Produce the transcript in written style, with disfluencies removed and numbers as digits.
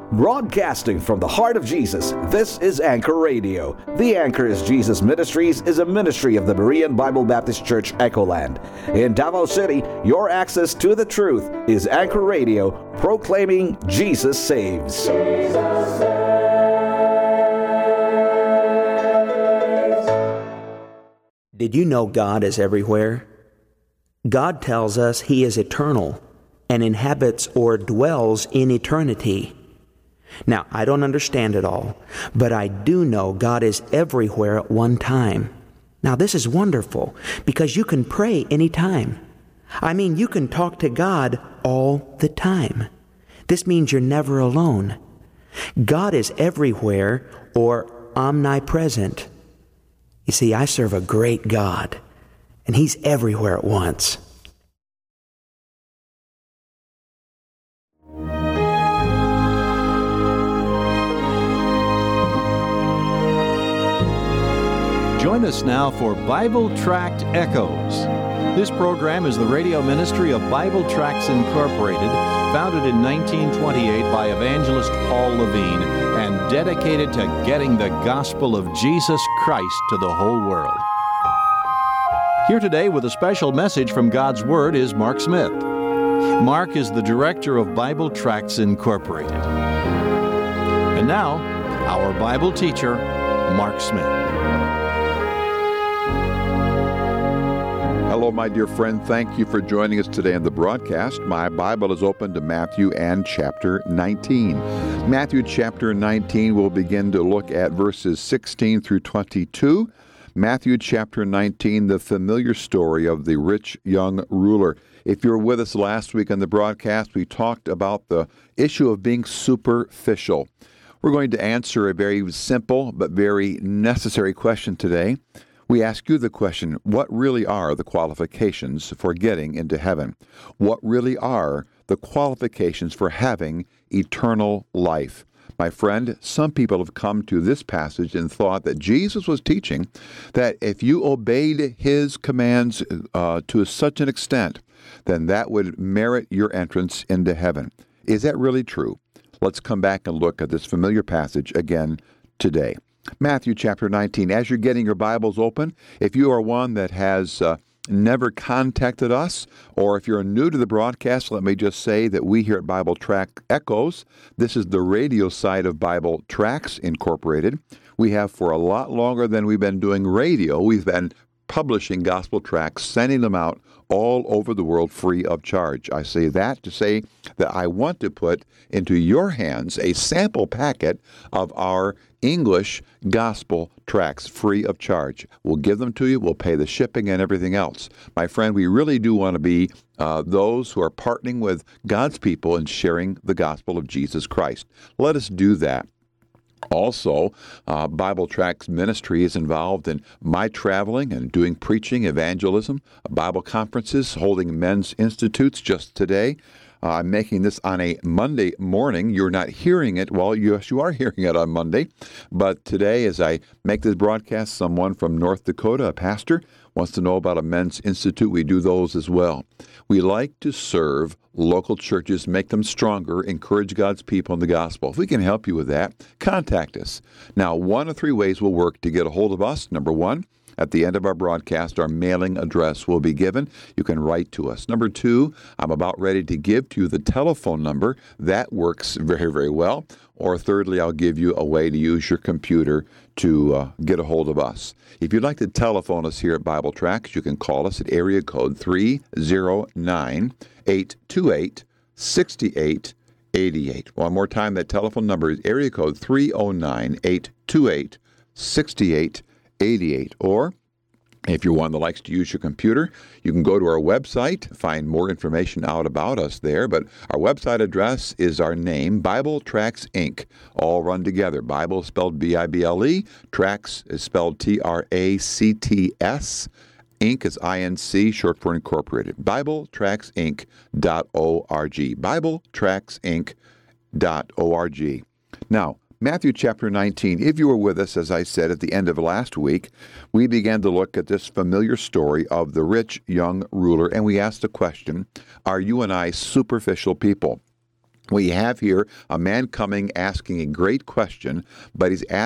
Broadcasting from the heart of Jesus, this is Anchor Radio. The Anchor is Jesus Ministries is a ministry of the Berean Bible Baptist Church, Echoland. In Davao City, your access to the truth is Anchor Radio, proclaiming Jesus saves. Jesus saves. Did you know God is everywhere? God tells us He is eternal and inhabits or dwells in eternity. Now, I don't understand it all, but I do know God is everywhere at one time. Now, this is wonderful because you can pray anytime. I mean, you can talk to God all the time. This means you're never alone. God is everywhere or omnipresent. You see, I serve a great God, and He's everywhere at once. Join us now for Bible Tract Echoes. This program is the radio ministry of Bible Tracts Incorporated, founded in 1928 by evangelist Paul Levine and dedicated to getting the gospel of Jesus Christ to the whole world. Here today with a special message from God's Word is Mark Smith. Mark is the director of Bible Tracts Incorporated. And now, our Bible teacher, Mark Smith. Hello, my dear friend. Thank you for joining us today on the broadcast. My Bible is open to Matthew and chapter 19. Matthew chapter 19, we'll begin to look at verses 16 through 22. Matthew chapter 19, the familiar story of the rich young ruler. If you were with us last week on the broadcast, we talked about the issue of being superficial. We're going to answer a very simple but very necessary question today. We ask you the question, what really are the qualifications for getting into heaven? What really are the qualifications for having eternal life? My friend, some people have come to this passage and thought that Jesus was teaching that if you obeyed His commands to such an extent, then that would merit your entrance into heaven. Is that really true? Let's come back and look at this familiar passage again today. Matthew chapter 19. As you're getting your Bibles open, if you are one that has never contacted us, or if you're new to the broadcast, let me just say that we here at Bible Tract Echoes, this is the radio side of Bible Tracts Incorporated. We have for a lot longer than we've been doing radio. We've been publishing gospel tracts, sending them out all over the world free of charge. I say that to say that I want to put into your hands a sample packet of our English gospel tracts free of charge. We'll give them to you. We'll pay the shipping and everything else. My friend, we really do want to be those who are partnering with God's people in sharing the gospel of Jesus Christ. Let us do that. Also, Bible Tracts Ministry is involved in my traveling and doing preaching, evangelism, Bible conferences, holding men's institutes just today. I'm making this on a Monday morning. You're not hearing it. Well, yes, you are hearing it on Monday. But today, as I make this broadcast, someone from North Dakota, a pastor, wants to know about a men's institute. We do those as well. We like to serve local churches, make them stronger, encourage God's people in the gospel. If we can help you with that, contact us. Now, one of three ways will work to get a hold of us. Number one, at the end of our broadcast, our mailing address will be given. You can write to us. Number two, I'm about ready to give to you the telephone number. That works very, very well. Or thirdly, I'll give you a way to use your computer to get a hold of us. If you'd like to telephone us here at Bible Tracts, you can call us at area code 309-828-6888. One more time, that telephone number is area code 309-828-6888. Or if you're one that likes to use your computer, you can go to our website, find more information out about us there. But our website address is our name, Bible Tracts Inc., all run together. Bible is spelled B-I-B-L-E, Tracts is spelled T-R-A-C-T-S, Inc. is I-N-C, short for Incorporated. BibleTractsInc.org. BibleTractsInc.org. Now, Matthew chapter 19, if you were with us, as I said at the end of last week, we began to look at this familiar story of the rich young ruler, and we asked the question, are you and I superficial people? We have here a man coming asking a great question, but he's